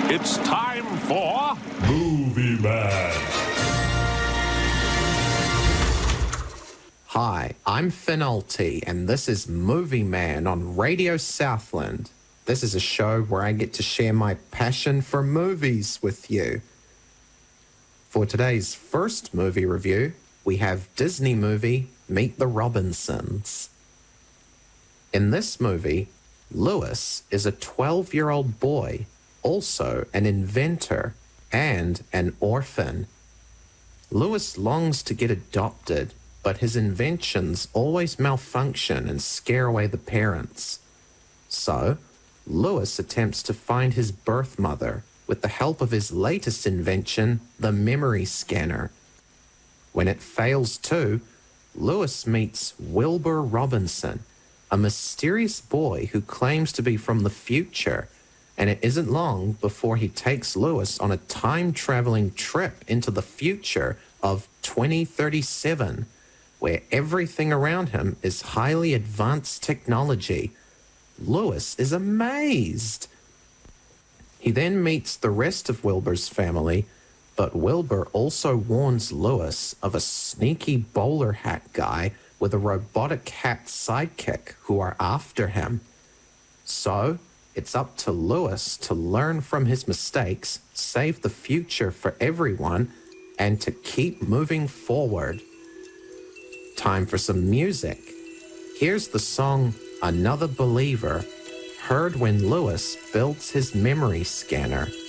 It's time for Movie Man. Hi, I'm Finalty, and this is Movie Man on Radio Southland. This is a show where I get to share my passion for movies with you. For today's first movie review, we have Disney movie Meet the Robinsons. In this movie, Lewis is a 12-year-old boy, also an inventor and an orphan. Lewis longs to get adopted, but his inventions always malfunction and scare away the parents. So, Lewis attempts to find his birth mother with the help of his latest invention, the memory scanner. When it fails too, Lewis meets Wilbur Robinson, a mysterious boy who claims to be from the future, and it isn't long before he takes Lewis on a time-traveling trip into the future of 2037, where everything around him is highly advanced technology. Lewis is amazed. He then meets the rest of Wilbur's family, but Wilbur also warns Lewis of a sneaky bowler hat guy with a robotic hat sidekick who are after him. So, it's up to Lewis to learn from his mistakes, save the future for everyone, and to keep moving forward. Time for some music. Here's the song Another Believer, heard when Lewis builds his memory scanner.